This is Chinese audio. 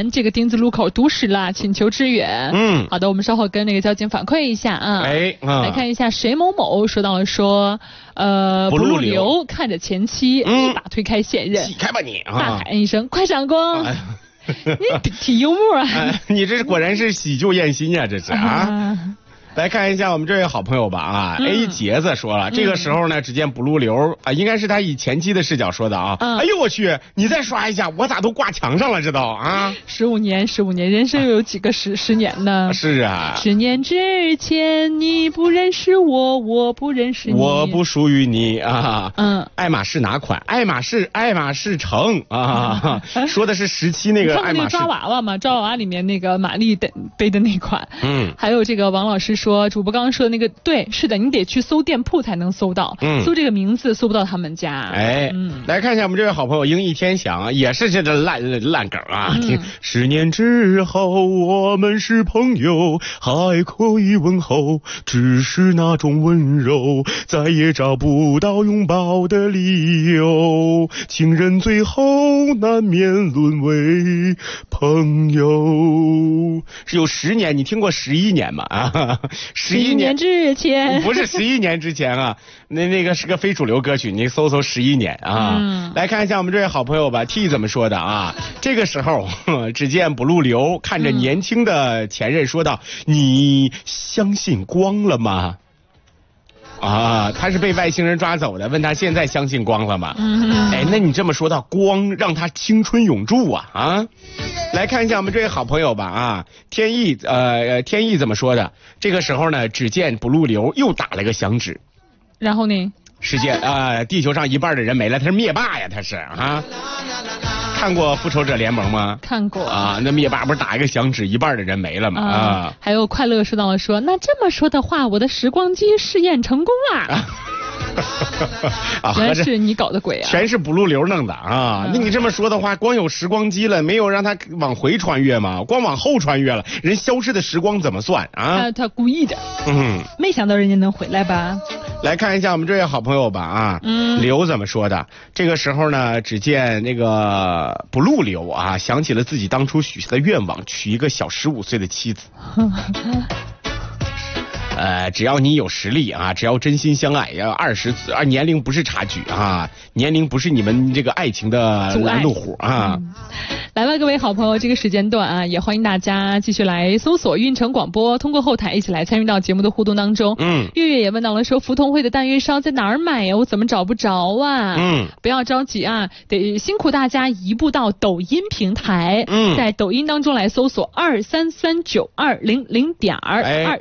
团这个丁字路口堵死了，请求支援。好的，我们稍后跟那个交警反馈一下啊。来看一下谁某某说到了说，不入流，看着前妻一把推开现任， 起开吧你！ 大喊一声快闪光！你挺幽默啊！ 你这果然是喜旧厌新呀，这是啊。来看一下我们这位好朋友吧啊，A 杰子说了，这个时候呢，只见不入流啊，应该是他以前妻的视角说的啊。哎呦我去，你再刷一下，我咋都挂墙上了，这都啊 ！15年，人生有几个十年呢？ 是啊 ，10年之前你不认识我，我不认识你， 我不属于你啊。爱马仕哪款？爱马仕橙啊，说的是17那个爱马仕。 抓娃娃嘛，抓娃娃里面那个玛丽背的那款。还有这个王老师说，主播刚刚说的那个，对，是的，你得去搜店铺才能搜到，搜这个名字搜不到他们家。 来看一下我们这位好朋友英义天祥，也是这个烂梗啊。10年之后我们是朋友，还可以问候，只是那种温柔再也找不到拥抱的理由，情人最后难免沦为朋友。是有10年，你听过11年吗？啊，11 年之前不是11年之前啊，那个是个非主流歌曲，你搜11年啊。来看一下我们这位好朋友吧 ，T 怎么说的啊？这个时候只见不入流，看着年轻的前任说道：“你相信光了吗？”啊，他是被外星人抓走的，问他现在相信光了吗？哎，那你这么说到光，让他青春永驻啊啊！来看一下我们这位好朋友吧啊，天意怎么说的？这个时候呢，只见不入流又打了个响指， 然后呢？ 地球上一半的人没了，他是灭霸呀，他是啊。看过复仇者联盟吗？ 看过啊，那灭霸不是打一个响指，一半的人没了吗？啊， 还有快乐说到了说，那这么说的话，我的时光机试验成功啦。原来是你搞的鬼啊！ 全是不入流弄的啊！那你这么说的话，光有时光机了，没有让他往回穿越吗？光往后穿越了，人消失的时光怎么算啊？ 他故意的，没想到人家能回来吧？ 来看一下我们这位好朋友吧啊，刘怎么说的？这个时候呢，只见那个不入流啊，想起了自己当初许下的愿望，娶一个小15岁的妻子。只要你有实力啊，只要真心相爱，要年龄不是差距啊，年龄不是你们这个爱情的拦路虎啊。 来了，各位好朋友，这个时间段啊，也欢迎大家继续来搜索运城广播，通过后台一起来参与到节目的互动当中。月月也问到了说，福同会的蛋月烧在哪儿买呀？我怎么找不着啊？不要着急啊，得辛苦大家移步到抖音平台，在抖音当中来搜索2339200点